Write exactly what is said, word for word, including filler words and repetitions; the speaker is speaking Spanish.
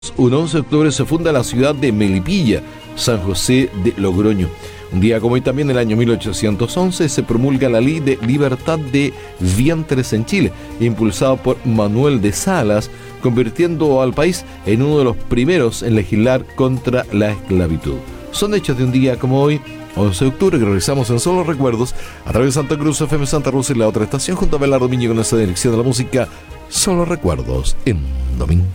Un once de octubre se funda la ciudad de Melipilla, San José de Logroño. Un día como hoy también, en el año mil ochocientos once, se promulga la Ley de Libertad de Vientres en Chile, impulsada por Manuel de Salas, convirtiendo al país en uno de los primeros en legislar contra la esclavitud. Son hechos de un día como hoy, once de octubre, que realizamos en Solo Recuerdos, a través de Santa Cruz, F M Santa Rosa y la otra estación, junto a Belardo Miño con esta dirección de la música, Solo Recuerdos en domingo.